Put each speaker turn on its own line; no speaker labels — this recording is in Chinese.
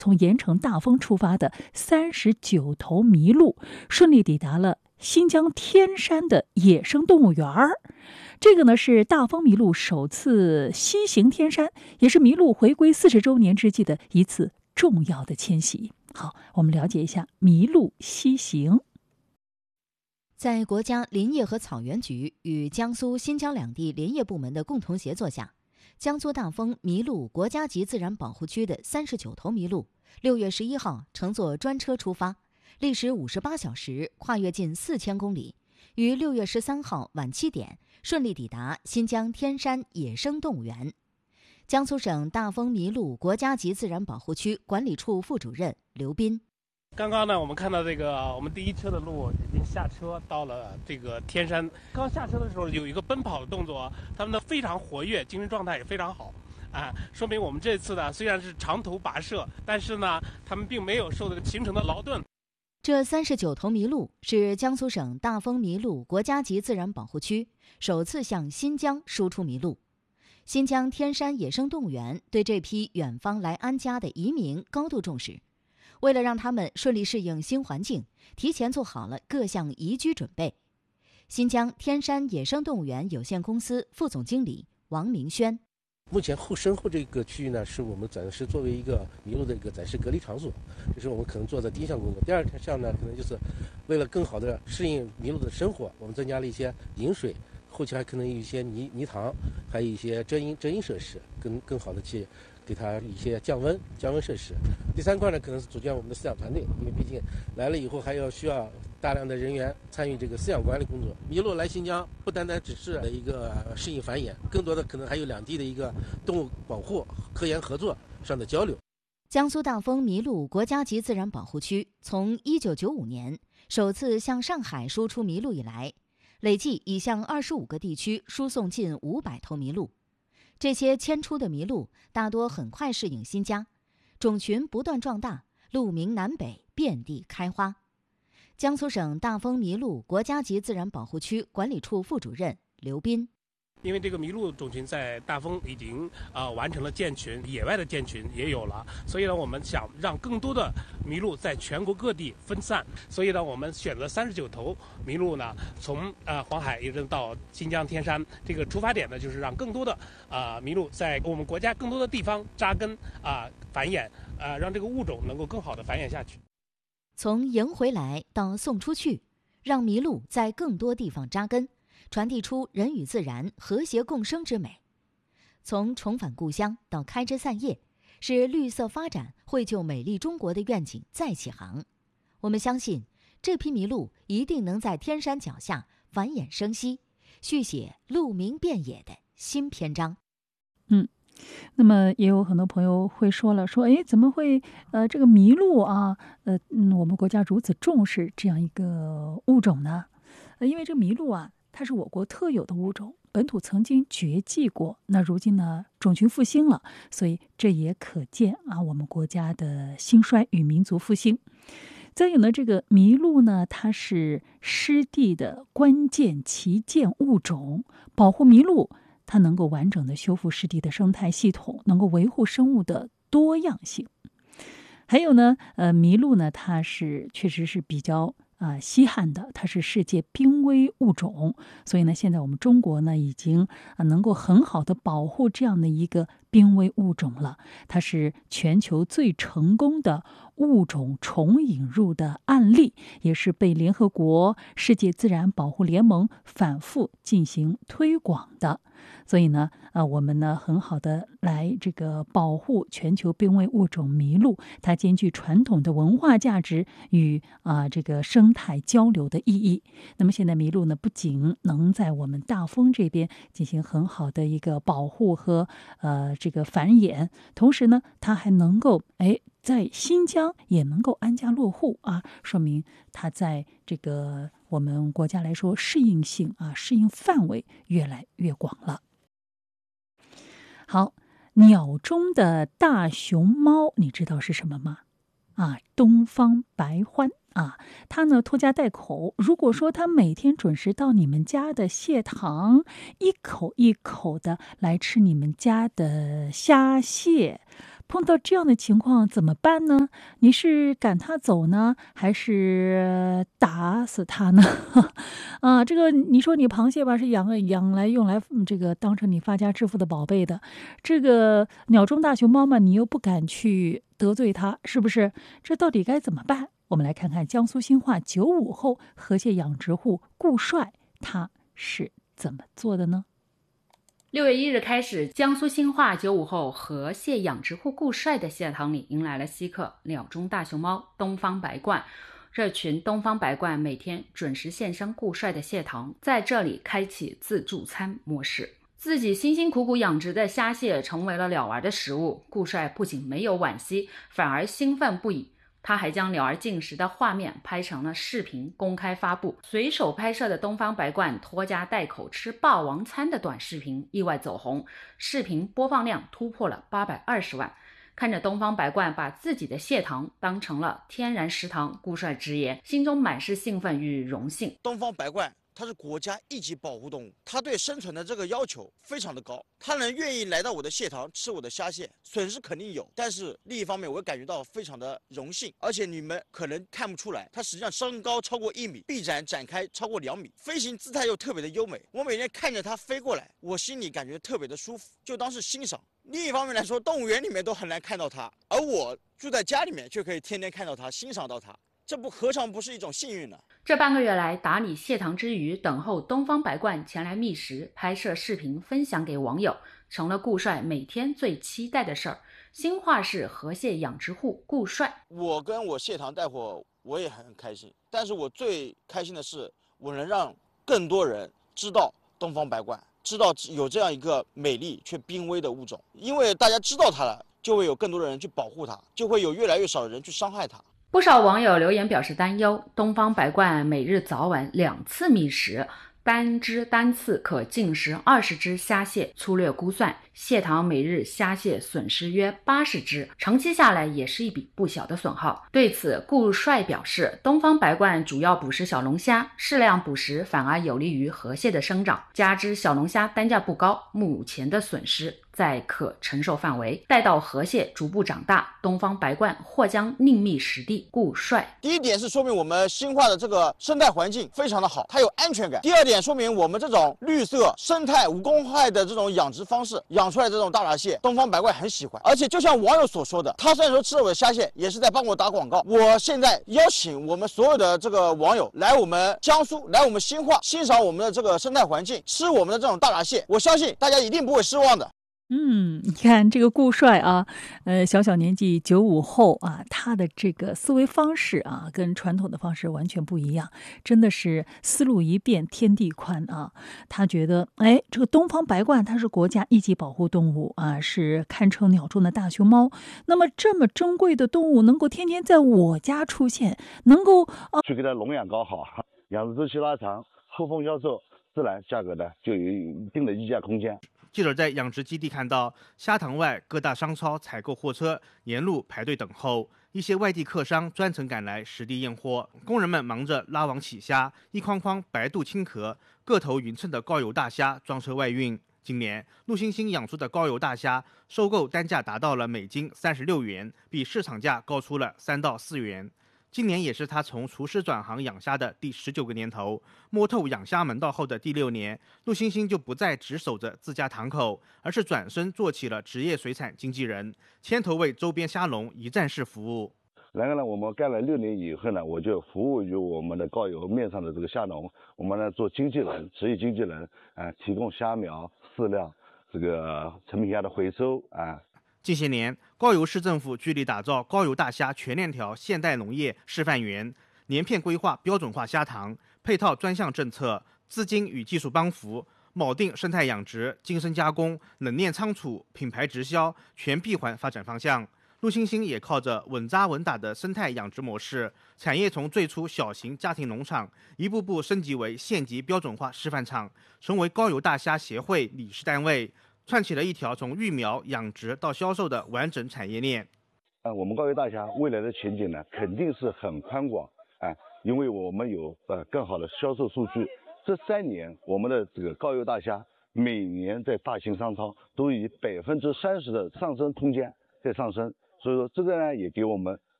从盐城大丰出发的39头麋鹿顺利抵达了新疆天山的野生动物园儿。这个呢是大丰麋鹿首次西行天山，也是麋鹿回归40周年之际的一次重要的迁徙。好，我们了解一下麋鹿西行。
在国家林业和草原局与江苏、新疆两地林业部门的共同协作下，江苏大丰麋鹿国家级自然保护区的39头麋鹿6月11号乘坐专车出发，历时58小时，跨越近4000公里，于6月13号晚7点顺利抵达新疆天山野生动物园。江苏省大丰麋鹿国家级自然保护区管理处副主任刘斌。
刚刚呢，我们看到我们第一车的鹿已经下车到了这个天山。刚下车的时候有一个奔跑的动作，他们呢非常活跃，精神状态也非常好，说明我们这次呢虽然是长途跋涉，但是呢他们并没有受到行程的劳顿。
这39头麋鹿是江苏省大丰麋鹿国家级自然保护区首次向新疆输出麋鹿。新疆天山野生动物园对这批远方来安家的移民高度重视，为了让他们顺利适应新环境，提前做好了各项宜居准备。新疆天山野生动物园有限公司副总经理王明轩。
目前身后这个区域呢，是我们暂时作为一个麋鹿的一个暂时隔离场所，这是我们可能做的第一项工作。第二项呢，可能就是为了更好的适应麋鹿的生活，我们增加了一些饮水，后期还可能有一些泥塘，还有一些遮阴设施，更好的去给它一些降温设施。第三块呢，可能是组建我们的饲养团队，因为毕竟来了以后还需要大量的人员参与这个饲养管理工作。麋鹿来新疆不单单只是一个适应繁衍，更多的可能还有两地的一个动物保护、科研合作上的交流。
江苏大丰麋鹿国家级自然保护区从1995年首次向上海输出麋鹿以来，累计已向25个地区输送近500头麋鹿。这些迁出的麋鹿大多很快适应新疆，种群不断壮大，鹿鸣南北，遍地开花。江苏省大丰麋鹿国家级自然保护区管理处副主任刘斌。
因为这个麋鹿种群在大丰已经完成了建群，野外的建群也有了，所以呢，我们想让更多的麋鹿在全国各地分散，所以呢，我们选择39头麋鹿呢，从黄海一直到新疆天山，这个出发点呢，就是让更多的麋鹿在我们国家更多的地方扎根繁衍，让这个物种能够更好的繁衍下去。
从迎回来到送出去，让麋鹿在更多地方扎根，传递出人与自然和谐共生之美。从重返故乡到开枝散叶，是绿色发展绘就美丽中国的愿景再起航。我们相信，这批麋鹿一定能在天山脚下繁衍生息，续写鹿鸣遍野的新篇章。
那么也有很多朋友会说了，怎么会这个麋鹿我们国家如此重视这样一个物种呢？因为这个麋鹿它是我国特有的物种，本土曾经绝迹过，那如今呢种群复兴了，所以这也可见我们国家的兴衰与民族复兴。再有呢，这个麋鹿呢，它是湿地的关键旗舰物种，保护麋鹿它能够完整的修复湿地的生态系统，能够维护生物的多样性。还有呢，麋鹿呢，它确实是比较稀罕的，它是世界濒危物种，所以呢，现在我们中国呢已经能够很好的保护这样的一个濒危物种了。它是全球最成功的物种重引入的案例，也是被联合国世界自然保护联盟反复进行推广的。所以呢，我们呢很好的来这个保护全球濒危物种麋鹿，它兼具传统的文化价值与这个生态交流的意义。那么现在麋鹿呢，不仅能在我们大丰这边进行很好的一个保护和这个繁衍，同时呢，它还能够在新疆也能够安家落户说明它在这个我们国家来说适应性适应范围越来越广了。好，鸟中的大熊猫，你知道是什么吗？东方白欢它呢拖家带口，如果说它每天准时到你们家的蟹塘，一口一口的来吃你们家的虾蟹， 碰到这样的情况怎么办呢？你是赶他走呢，还是打死他呢？啊，这个你说你螃蟹吧是养来用来这个当成你发家致富的宝贝的，这个鸟中大熊猫嘛，你又不敢去得罪它，是不是？这到底该怎么办？我们来看看江苏兴化95后河蟹养殖户顾帅他是怎么做的呢
？6月1日开始，江苏兴化95后河蟹养殖户顾帅的蟹塘里迎来了稀客鸟中大熊猫、东方白鹳。这群东方白鹳每天准时现身顾帅的蟹塘，在这里开启自助餐模式。自己辛辛苦苦养殖的虾蟹成为了鸟儿的食物，顾帅不仅没有惋惜，反而兴奋不已。他还将鸟儿进食的画面拍成了视频公开发布，随手拍摄的东方白鹳拖家带口吃霸王餐的短视频意外走红，视频播放量突破了820万。看着东方白鹳把自己的蟹塘当成了天然食堂，顾帅直言心中满是兴奋与荣幸。
东方白鹳它是国家一级保护动物，它对生存的这个要求非常的高，它能愿意来到我的蟹塘吃我的虾蟹，损失肯定有，但是另一方面我感觉到非常的荣幸。而且你们可能看不出来，它实际上身高超过1米，臂展展开超过2米，飞行姿态又特别的优美。我每天看着它飞过来，我心里感觉特别的舒服，就当是欣赏。另一方面来说，动物园里面都很难看到它，而我住在家里面却可以天天看到它，欣赏到它，这何尝不是一种幸运呢？
这半个月来，打理蟹塘之余，等候东方白鹳前来觅食，拍摄视频分享给网友，成了顾帅每天最期待的事儿。兴化市河蟹养殖户顾帅，
我跟我蟹塘带货，我也很开心，但是我最开心的是，我能让更多人知道东方白鹳，知道有这样一个美丽却濒危的物种，因为大家知道它了，就会有更多的人去保护它，就会有越来越少的人去伤害它。
不少网友留言表示担忧，东方白鹳每日早晚2次觅食，单次可进食20只虾蟹，粗略估算，蟹塘每日虾蟹损失约80只，长期下来也是一笔不小的损耗。对此，顾帅表示，东方白鹳主要捕食小龙虾，适量捕食反而有利于河蟹的生长，加之小龙虾单价不高，目前的损失在可承受范围，待到河蟹逐步长大，东方白鹳或将另觅食地。顾帅，
第一点是说明我们兴化的这个生态环境非常的好，它有安全感。第二点说明我们这种绿色生态无公害的这种养殖方式，养出来的这种大闸蟹，东方白鹳很喜欢。而且就像网友所说的，他虽然说吃了我的虾蟹，也是在帮我打广告。我现在邀请我们所有的这个网友来我们江苏，来我们兴化，欣赏我们的这个生态环境，吃我们的这种大闸蟹，我相信大家一定不会失望的。
你看这个顾帅啊，小年纪95后啊，他的这个思维方式啊，跟传统的方式完全不一样，真的是思路一变天地宽啊。他觉得，这个东方白鹳它是国家一级保护动物啊，是堪称鸟中的大熊猫。那么这么珍贵的动物能够天天在我家出现，能够
去给它笼养搞好，养殖周期拉长，后丰销售，自然价格呢就有一定的溢价空间。
记者在养殖基地看到，虾塘外各大商超采购货车沿路排队等候，一些外地客商专程赶来实地验货，工人们忙着拉网起虾，一筐筐白肚青壳、个头匀称的高邮大虾装车外运。今年陆星星养出的高邮大虾收购单价达到了每斤36元，比市场价高出了3到4元。今年也是他从厨师转行养虾的第19个年头，摸透养虾门道后的第6年，陆星星就不再只守着自家塘口，而是转身做起了职业水产经纪人，牵头为周边虾农一站式服务。
然后呢，我们干了6年以后呢，我就服务于我们的高邮面上的这个虾农，我们呢做经纪人，职业经纪人，提供虾苗、饲料、这个成品虾的回收啊。
近些年，高邮市政府致力打造高邮大虾全链条现代农业示范园，年片规划标准化虾塘，配套专项政策、资金与技术帮扶，铆定生态养殖、精深加工、冷链仓储、品牌直销全闭环发展方向。陆星星也靠着稳扎稳打的生态养殖模式，产业从最初小型家庭农场一步步升级为县级标准化示范场，成为高邮大虾协会理事单位，串起了一条从育苗、养殖到销售的完整产业链。
我们高邮大虾未来的前景呢，肯定是很宽广因为我们有更好的销售数据。这3年，我们的这个高邮大虾每年在大型商超都以30%的上升空间在上升，所以说这个呢也给我们